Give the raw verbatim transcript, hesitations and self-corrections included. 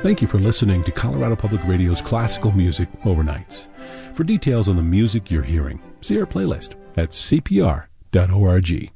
Thank you for listening to Colorado Public Radio's Classical Music Overnights. For details on the music you're hearing, see our playlist at c p r dot org.